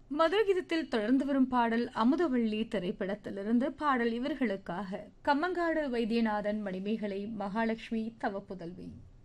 மதுரகீதத்தில் தொடர்ந்து வரும் பாடல் அமுதவள்ளி திரைப்படத்திலிருந்து பாடல் இவர்களுக்காக கம்மங்காடு வைத்தியநாதன், மணிமேகலை, மகாலட்சுமி, தவப்புதல்வி.